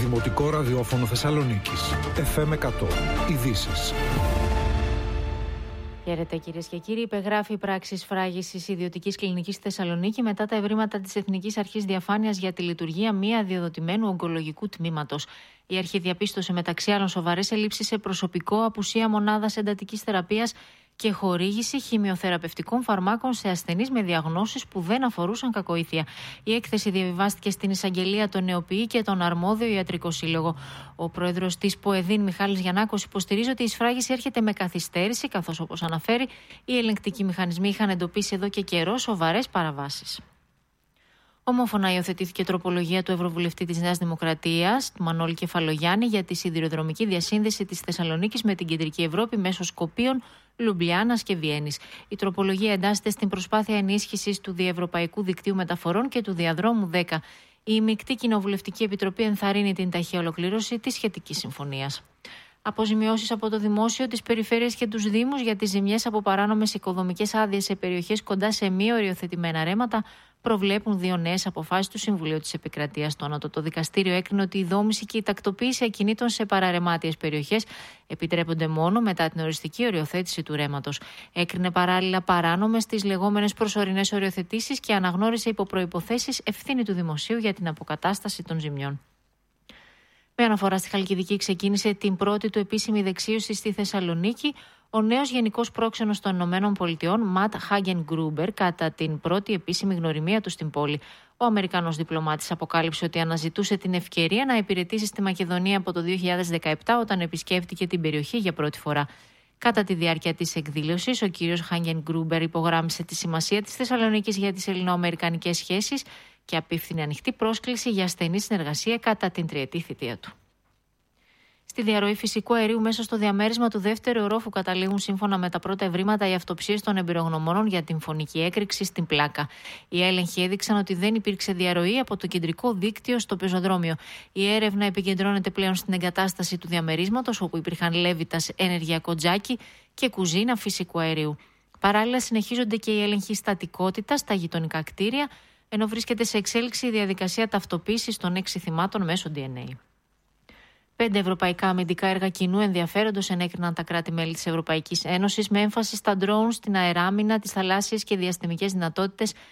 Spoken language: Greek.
Δημοτικό Ραδιόφωνο Θεσσαλονίκης. FM 100. Ειδήσεις. Χαίρετε κυρίες και κύριοι. Υπεγράφει η πράξη σφράγισης ιδιωτικής κλινικής στη Θεσσαλονίκη μετά τα ευρήματα της Εθνικής Αρχής Διαφάνειας για τη λειτουργία μη αδειοδοτημένου ογκολογικού τμήματος. Η αρχή διαπίστωσε μεταξύ άλλων σοβαρές ελλείψεις σε προσωπικό, απουσία μονάδας εντατικής θεραπείας και χορήγηση χημειοθεραπευτικών φαρμάκων σε ασθενείς με διαγνώσεις που δεν αφορούσαν κακοήθεια. Η έκθεση διαβιβάστηκε στην εισαγγελία, τον ΕΟΠΗ και τον αρμόδιο ιατρικό σύλλογο. Ο πρόεδρος της ΠΟΕΔΗΝ, Μιχάλης Γιαννάκος, υποστηρίζει ότι η σφράγιση έρχεται με καθυστέρηση, καθώς, όπως αναφέρει, οι ελεγκτικοί μηχανισμοί είχαν εντοπίσει εδώ και καιρό σοβαρές παραβάσεις. Ομόφωνα υιοθετήθηκε τροπολογία του Ευρωβουλευτή της Νέας Δημοκρατίας, του Μανώλη Κεφαλογιάννη, για τη σιδηροδρομική διασύνδεση της Θεσσαλονίκης με την Κεντρική Ευρώπη μέσω Σκοπίων, Λουμπλιάνας και Βιέννης. Η τροπολογία εντάσσεται στην προσπάθεια ενίσχυσης του διευρωπαϊκού δικτύου μεταφορών και του διαδρόμου 10. Η Μεικτή Κοινοβουλευτική Επιτροπή ενθαρρύνει την ταχεία ολοκλήρωση της σχετικής συμφωνίας. Αποζημιώσεις από το Δημόσιο, τις Περιφέρειες και τους Δήμους για τις ζημιές από παράνομες οικοδομικές άδειες σε περιοχές κοντά σε μη οριοθετημένα ρέματα προβλέπουν δύο νέες αποφάσεις του Συμβουλίου της Επικρατείας. Το Ανώτατο Δικαστήριο έκρινε ότι η δόμηση και η τακτοποίηση ακινήτων σε παραρεμάτιες περιοχές επιτρέπονται μόνο μετά την οριστική οριοθέτηση του ρέματος. Έκρινε παράλληλα παράνομες τις λεγόμενες προσωρινές οριοθετήσεις και αναγνώρισε υπό προϋποθέσεις ευθύνη του Δημοσίου για την αποκατάσταση των ζημιών. Με αναφορά στη Χαλκιδική, ξεκίνησε την πρώτη του επίσημη δεξίωση στη Θεσσαλονίκη ο νέος Γενικός Πρόξενος των ΗΠΑ, Ματ Χάγεν-Γκρούμπερ, κατά την πρώτη επίσημη γνωριμία του στην πόλη. Ο Αμερικανός διπλωμάτης αποκάλυψε ότι αναζητούσε την ευκαιρία να υπηρετήσει στη Μακεδονία από το 2017, όταν επισκέφτηκε την περιοχή για πρώτη φορά. Κατά τη διάρκεια της εκδήλωσης, ο κύριος Χάγεν-Γκρούμπερ υπογράμμισε τη σημασία της Θεσσαλονίκης για τις ελληνοαμερικανικές σχέσεις και απίφθινε ανοιχτή πρόσκληση για στενή συνεργασία κατά την τριετή θητεία του. Στη διαρροή φυσικού αερίου μέσα στο διαμέρισμα του δεύτερου ορόφου καταλήγουν, σύμφωνα με τα πρώτα ευρήματα, οι αυτοψίες των εμπειρογνωμόνων για την φωνική έκρηξη στην πλάκα. Οι έλεγχοι έδειξαν ότι δεν υπήρξε διαρροή από το κεντρικό δίκτυο στο πεζοδρόμιο. Η έρευνα επικεντρώνεται πλέον στην εγκατάσταση του διαμερίσματος, όπου υπήρχαν λέβητας, ενεργειακό τζάκι και κουζίνα φυσικού αερίου. Παράλληλα, συνεχίζονται και οι έλεγχοι στατικότητας στα γειτονικά κτίρια, ενώ βρίσκεται σε εξέλιξη η διαδικασία ταυτοποίησης των 6 θυμάτων μέσω DNA. 5 ευρωπαϊκά αμυντικά έργα κοινού ενδιαφέροντος ενέκριναν τα κράτη-μέλη της Ευρωπαϊκής Ένωσης, με έμφαση στα ντρόουν, στην αεράμινα, τις θαλάσσιες και διαστημικές δυνατότητες